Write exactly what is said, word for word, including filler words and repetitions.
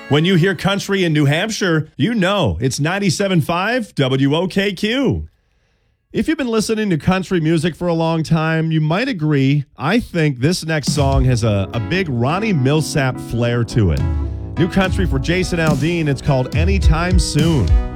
When you hear country in New Hampshire, you know it's ninety-seven point five W O K Q. If you've been listening to country music for a long time, you might agree. I think this next song has a, a big Ronnie Millsap flair to it. New country for Jason Aldean. It's called Anytime Soon.